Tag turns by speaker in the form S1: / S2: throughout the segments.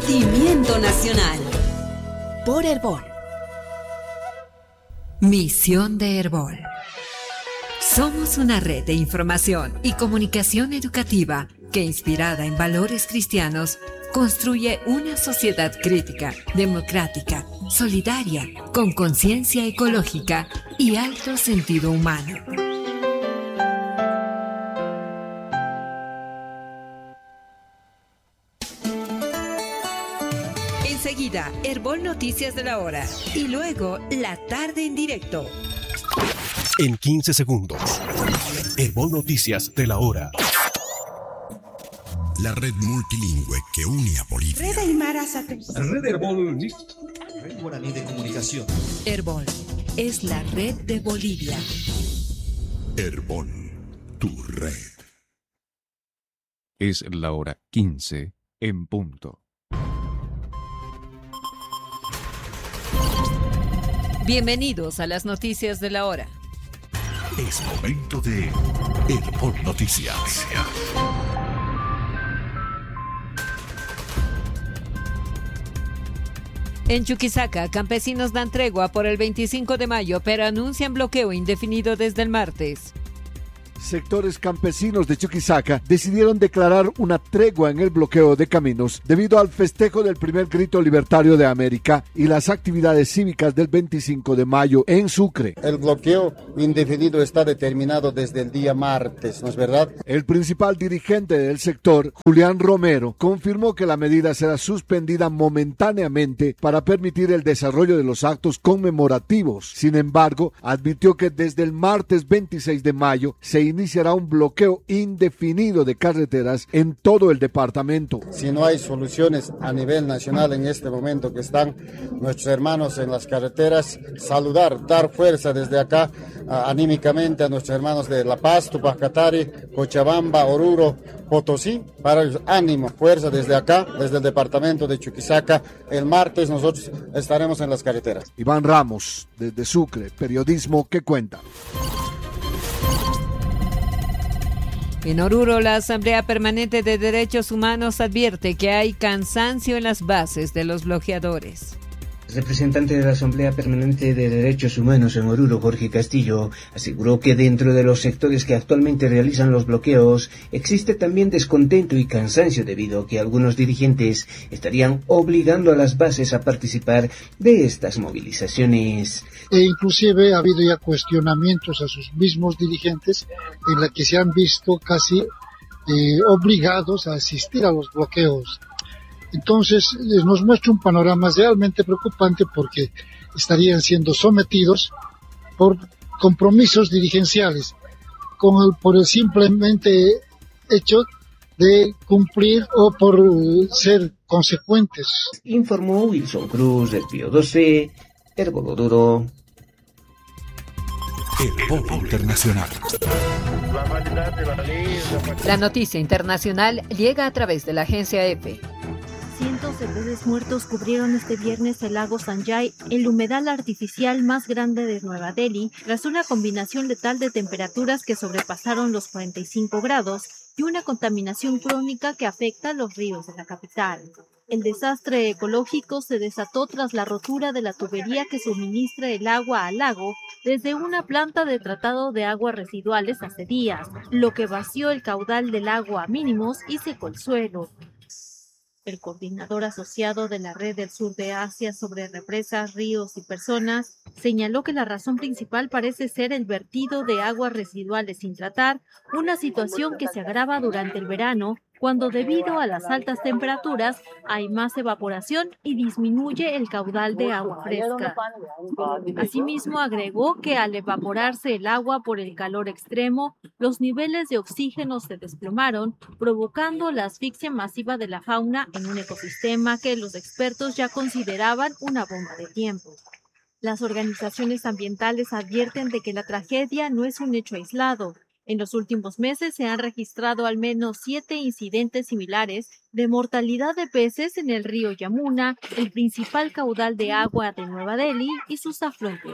S1: Sentimiento nacional. Por Herbol. Misión de Herbol. Somos una red de información y comunicación educativa que, inspirada en valores cristianos, construye una sociedad crítica, democrática, solidaria, con conciencia ecológica y alto sentido humano. Enseguida, Herbol Noticias de la Hora y luego La Tarde en Directo.
S2: En 15 segundos, Herbol Noticias de la Hora.
S3: La red multilingüe que une a Bolivia.
S4: Red Aymara
S5: Red Herbol.
S6: Red Guaraní de Comunicación.
S1: Herbol es la red de Bolivia.
S3: Herbol, tu red.
S7: Es la hora 15 en punto.
S1: Bienvenidos a las noticias de la hora.
S2: Es momento de Herbol Noticias.
S1: En Chuquisaca, campesinos dan tregua por el 25 de mayo, pero anuncian bloqueo indefinido desde el martes.
S8: Sectores campesinos de Chuquisaca decidieron declarar una tregua en el bloqueo de caminos debido al festejo del primer grito libertario de América y las actividades cívicas del 25 de mayo en Sucre.
S9: El bloqueo indefinido está determinado desde el día martes, ¿no es verdad?
S8: El principal dirigente del sector, Julián Romero, confirmó que la medida será suspendida momentáneamente para permitir el desarrollo de los actos conmemorativos. Sin embargo, advirtió que desde el martes 26 de mayo se iniciará un bloqueo indefinido de carreteras en todo el departamento.
S9: Si no hay soluciones a nivel nacional en este momento que están nuestros hermanos en las carreteras, saludar, dar fuerza desde acá anímicamente a nuestros hermanos de La Paz, Tupac Katari, Cochabamba, Oruro, Potosí, para ellos ánimo, fuerza desde acá, desde el departamento de Chuquisaca. El martes nosotros estaremos en las carreteras.
S8: Iván Ramos, desde Sucre, periodismo que cuenta.
S1: En Oruro, la Asamblea Permanente de Derechos Humanos advierte que hay cansancio en las bases de los bloqueadores.
S10: El representante de la Asamblea Permanente de Derechos Humanos en Oruro, Jorge Castillo, aseguró que dentro de los sectores que actualmente realizan los bloqueos existe también descontento y cansancio debido a que algunos dirigentes estarían obligando a las bases a participar de estas movilizaciones.
S11: E inclusive ha habido ya cuestionamientos a sus mismos dirigentes en la que se han visto casi obligados a asistir a los bloqueos. Entonces nos muestra un panorama realmente preocupante porque estarían siendo sometidos por compromisos dirigenciales por el simplemente hecho de cumplir o por ser consecuentes.
S10: Informó Wilson Cruz del Pío 12, Herbol Oruro.
S2: Herbol Internacional.
S1: La noticia internacional llega a través de la agencia EFE.
S12: Cientos de peces muertos cubrieron este viernes el lago Sanjay, el humedal artificial más grande de Nueva Delhi, tras una combinación letal de temperaturas que sobrepasaron los 45 grados y una contaminación crónica que afecta a los ríos de la capital. El desastre ecológico se desató tras la rotura de la tubería que suministra el agua al lago desde una planta de tratado de aguas residuales hace días, lo que vació el caudal del agua a mínimos y secó el suelo. El coordinador asociado de la Red del Sur de Asia sobre represas, ríos y personas señaló que la razón principal parece ser el vertido de aguas residuales sin tratar, una situación que se agrava durante el verano, cuando debido a las altas temperaturas hay más evaporación y disminuye el caudal de agua fresca. Asimismo, agregó que al evaporarse el agua por el calor extremo, los niveles de oxígeno se desplomaron, provocando la asfixia masiva de la fauna en un ecosistema que los expertos ya consideraban una bomba de tiempo. Las organizaciones ambientales advierten de que la tragedia no es un hecho aislado. En los últimos meses se han registrado al menos 7 incidentes similares de mortalidad de peces en el río Yamuna, el principal caudal de agua de Nueva Delhi y sus afluentes.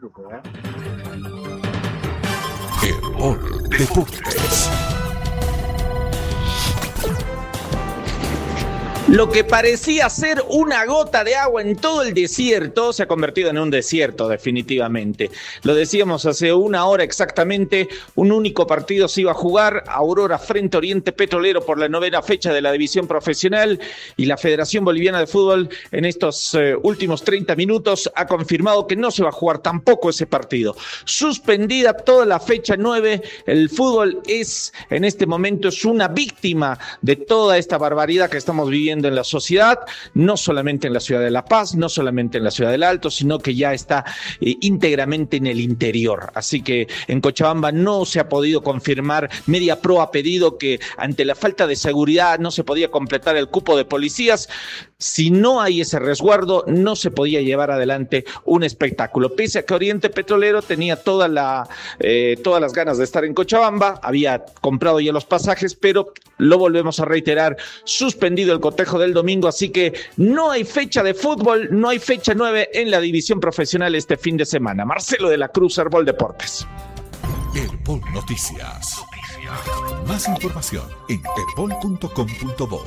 S2: Herbol Deportes.
S4: Lo que parecía ser una gota de agua en todo el desierto se ha convertido en un desierto definitivamente. Lo decíamos hace una hora exactamente, un único partido se iba a jugar, Aurora frente a Oriente Petrolero por la 9ª fecha de la división profesional, y la Federación Boliviana de Fútbol en estos últimos 30 minutos ha confirmado que no se va a jugar tampoco ese partido. Suspendida toda la fecha 9, el fútbol es en este momento una víctima de toda esta barbaridad que estamos viviendo en la sociedad, no solamente en la ciudad de La Paz, no solamente en la ciudad del Alto, sino que ya está íntegramente en el interior. Así que en Cochabamba no se ha podido confirmar. Mediapro ha pedido que ante la falta de seguridad no se podía completar el cupo de policías. Si no hay ese resguardo, no se podía llevar adelante un espectáculo. Pese a que Oriente Petrolero tenía todas las ganas de estar en Cochabamba, había comprado ya los pasajes, pero lo volvemos a reiterar, suspendido el cotejo del domingo, así que no hay fecha de fútbol, no hay fecha 9 en la división profesional este fin de semana. Marcelo de la Cruz, Herbol Deportes.
S3: Herbol Noticias. Más información en herbol.com.bo.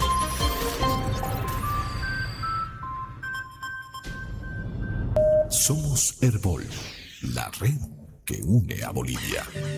S3: Somos Herbol, la red que une a Bolivia.